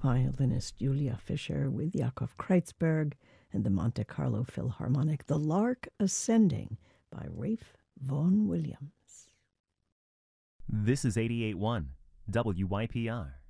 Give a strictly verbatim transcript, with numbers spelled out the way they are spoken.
violinist Julia Fischer with Yakov Kreitzberg and the Monte Carlo Philharmonic, The Lark Ascending by Ralph Vaughan Williams. This is eighty-eight point one W Y P R.